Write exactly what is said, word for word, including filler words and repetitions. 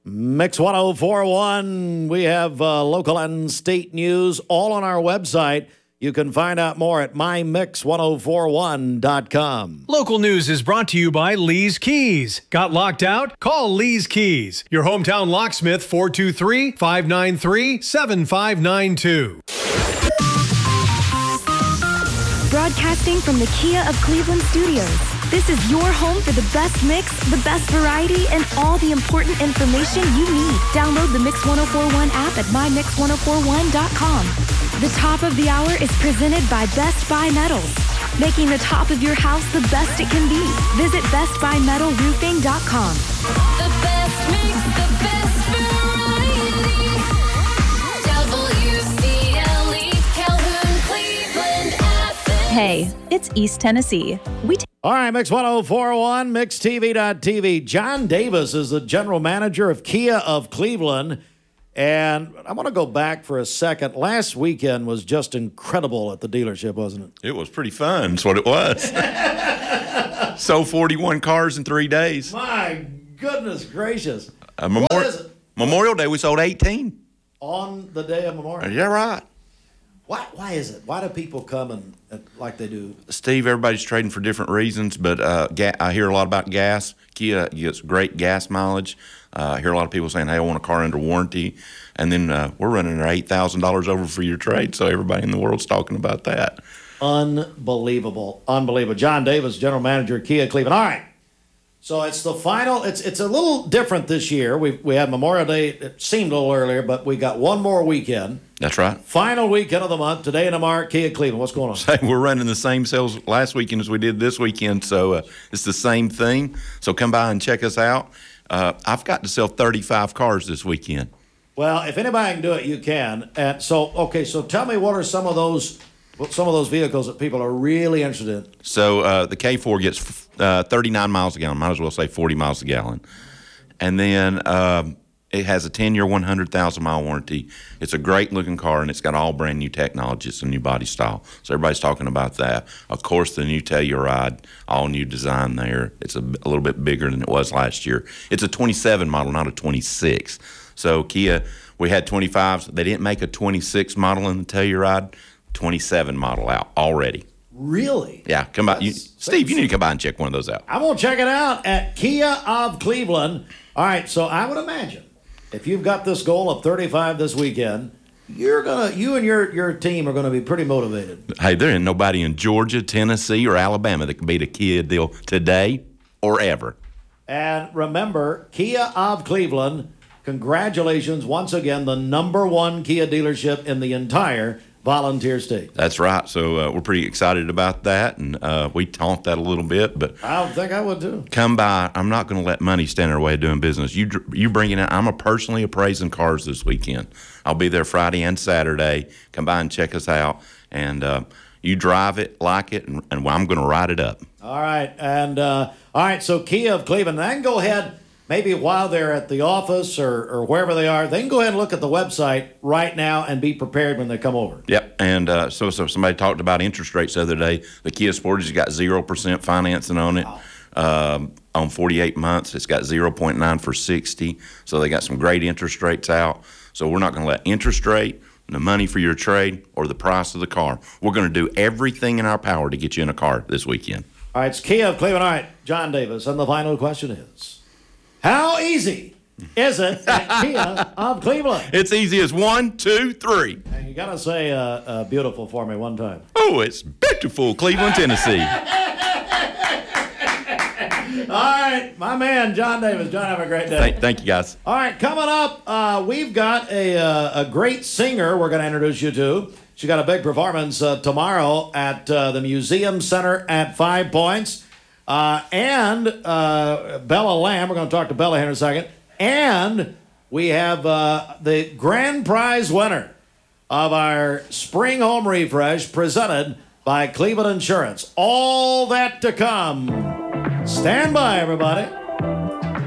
Mix one oh four point one. We have uh, local and state news all on our website. You can find out more at my mix one oh four one dot com. Local news is brought to you by Lee's Keys. Got locked out? Call Lee's Keys. Your hometown locksmith, four two three, five nine three, seven five nine two. Broadcasting from the Kia of Cleveland studios. This is your home for the best mix, the best variety, and all the important information you need. Download the Mix one oh four one app at my mix one oh four one dot com. The top of the hour is presented by Best Buy Metals, making the top of your house the best it can be. Visit best buy metal roofing dot com. The best mix, the best variety. W C L E, Calhoun, Cleveland, Athens. Hey, it's East Tennessee. We t- All right, Mix one oh four point one, mix t v dot t v. John Davis is the general manager of Kia of Cleveland. And I want to go back for a second. Last weekend was just incredible at the dealership, wasn't it? It was pretty fun. That's what it was. Sold forty-one cars in three days. My goodness gracious. Uh, Memori- what is it? Memorial Day, we sold eighteen. On the day of Memorial? Yeah, right. Why, why is it? Why do people come and, and like they do? Steve, everybody's trading for different reasons, but uh, ga- I hear a lot about gas. Kia gets great gas mileage. Uh, I hear a lot of people saying, hey, I want a car under warranty. And then uh, we're running our eight thousand dollars over for your trade, so everybody in the world's talking about that. Unbelievable. Unbelievable. John Davis, general manager of Kia Cleveland. All right. So it's the final. It's it's a little different this year. We we had Memorial Day. It seemed a little earlier, but we got one more weekend. That's right. Final weekend of the month. Today and tomorrow, Kia Cleveland. What's going on? We're running the same sales last weekend as we did this weekend, so uh, it's the same thing. So come by and check us out. Uh, I've got to sell thirty-five cars this weekend. Well, if anybody can do it, you can. And so, okay, so tell me what are some of those some of those vehicles that people are really interested in? So uh, the K four gets uh, thirty-nine miles a gallon. Might as well say forty miles a gallon. And then um, it has a ten-year, one hundred thousand mile warranty. It's a great-looking car, and it's got all brand-new technology. It's a new body style. So everybody's talking about that. Of course, the new Telluride, all-new design there. It's a, a little bit bigger than it was last year. It's a twenty-seven model, not a twenty-six. So Kia, we had twenty-fives. They didn't make a twenty-six model in the Telluride. twenty-seven model out already. Really? Yeah, come by. You, Steve, you need to come by and check one of those out. I'm going to check it out at Kia of Cleveland. All right, so I would imagine if you've got this goal of thirty-five this weekend, you're gonna, you and your, your team are going to be pretty motivated. Hey, there ain't nobody in Georgia, Tennessee, or Alabama that can beat a Kia deal today or ever. And remember, Kia of Cleveland, congratulations once again, the number one Kia dealership in the entire Volunteer State. That's right. So uh, we're pretty excited about that, and uh, we taunt that a little bit. But I think I would too. Come by. I'm not going to let money stand in our way of doing business. You you bring it in. I'm a personally appraising cars this weekend. I'll be there Friday and Saturday. Come by and check us out, and uh, you drive it, like it, and, and I'm going to ride it up. All right, and uh, all right. So Kia of Cleveland. Then go ahead. Maybe while they're at the office or, or wherever they are, they can go ahead and look at the website right now and be prepared when they come over. Yep. And uh, so, so somebody talked about interest rates the other day. The Kia Sportage has got zero percent financing on it. Wow. Um, on forty-eight months, it's got zero point nine for sixty. So they got some great interest rates out. So we're not going to let interest rate, the money for your trade, or the price of the car. We're going to do everything in our power to get you in a car this weekend. All right, it's Kia of Cleveland. All right, John Davis. And the final question is, how easy is it at Kia of Cleveland? It's easy as one, two, three. And you got to say uh, uh, beautiful for me one time. Oh, it's beautiful, Cleveland, Tennessee. All right, my man, John Davis. John, have a great day. Thank, thank you, guys. All right, coming up, uh, we've got a, uh, a great singer we're going to introduce you to. She got a big performance uh, tomorrow at uh, the Museum Center at Five Points. Uh, and uh, Bella Lamb, we're going to talk to Bella here in a second. And we have uh, the grand prize winner of our Spring Home Refresh presented by Cleveland Insurance. All that to come. Stand by, everybody.